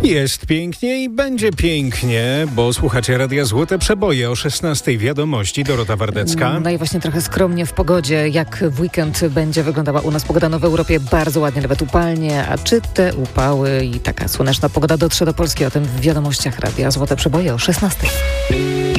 Jest pięknie i będzie pięknie, bo słuchacie Radia Złote Przeboje o 16:00 wiadomości. Dorota Wardecka. No i właśnie trochę skromnie w pogodzie. Jak w weekend będzie wyglądała u nas pogoda? No w Europie bardzo ładnie, nawet upalnie. A czy te upały i taka słoneczna pogoda dotrze do Polski? O tym w wiadomościach Radia Złote Przeboje o 16:00.